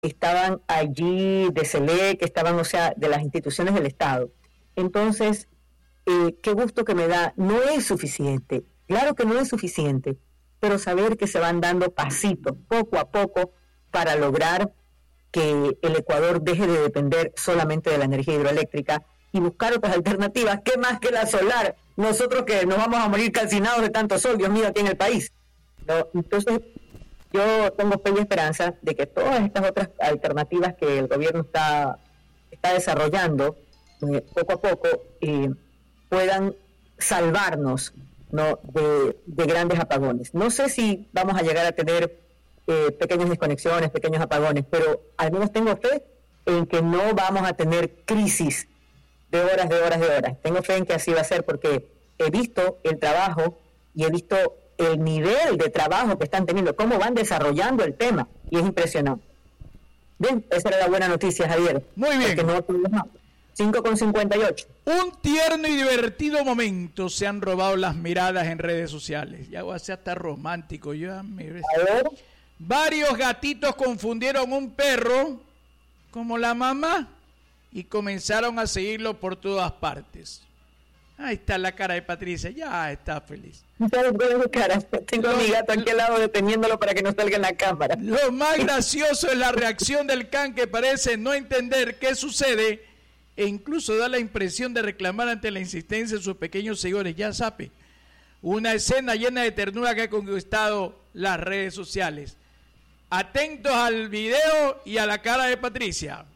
estaban allí de SELEC, estaban, o sea, de las instituciones del Estado. Entonces, qué gusto que me da. No es suficiente, claro que no es suficiente, pero saber que se van dando pasitos poco a poco para lograr que el Ecuador deje de depender solamente de la energía hidroeléctrica y buscar otras alternativas. ¿Qué más que la solar? Nosotros que nos vamos a morir calcinados de tanto sol, Dios mío, aquí en el país. ¿No? Entonces, yo tengo fe y esperanza de que todas estas otras alternativas que el gobierno está desarrollando poco a poco puedan salvarnos, ¿no?, de grandes apagones. No sé si vamos a llegar a tener pequeñas desconexiones, pequeños apagones, pero al menos tengo fe en que no vamos a tener crisis de horas. Tengo fe en que así va a ser, porque he visto el trabajo y he visto el nivel de trabajo que están teniendo, cómo van desarrollando el tema, y es impresionante. Bien, esa era la buena noticia, Javier. Muy bien. 5:58. Un tierno y divertido momento se han robado las miradas en redes sociales. Ya voy a ser hasta romántico. Varios gatitos confundieron un perro como la mamá y comenzaron a seguirlo por todas partes. Ahí está la cara de Patricia, ya está feliz. Tengo a mi gato aquí al lado deteniéndolo para que no salga en la cámara. Lo más gracioso es la reacción del can, que parece no entender qué sucede e incluso da la impresión de reclamar ante la insistencia de sus pequeños seguidores. Ya sabe, una escena llena de ternura que ha conquistado las redes sociales. Atentos al video y a la cara de Patricia.